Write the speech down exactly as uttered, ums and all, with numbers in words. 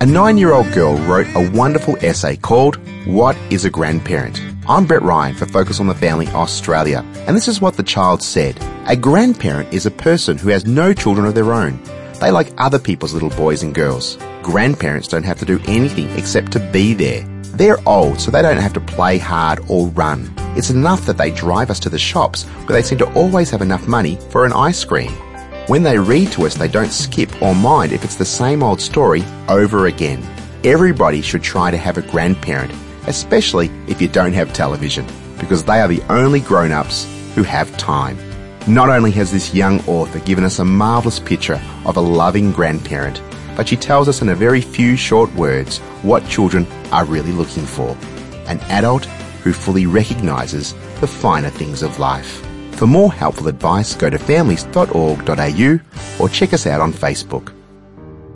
A nine-year-old girl wrote a wonderful essay called What is a Grandparent? I'm Brett Ryan for Focus on the Family Australia, and this is what the child said. A grandparent is a person who has no children of their own. They like other people's little boys and girls. Grandparents don't have to do anything except to be there. They're old, so they don't have to play hard or run. It's enough that they drive us to the shops where they seem to always have enough money for an ice cream. When they read to us, they don't skip or mind if it's the same old story over again. Everybody should try to have a grandparent, especially if you don't have television, because they are the only grown-ups who have time. Not only has this young author given us a marvellous picture of a loving grandparent, but she tells us in a very few short words what children are really looking for. An adult who fully recognises the finer things of life. For more helpful advice, go to families dot org dot a u or check us out on Facebook.